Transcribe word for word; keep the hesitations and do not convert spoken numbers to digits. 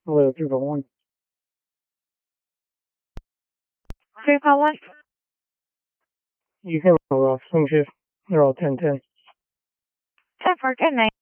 Hello, two one. Three call one. You can roll off swing shift. They're all ten ten. Ten for good night.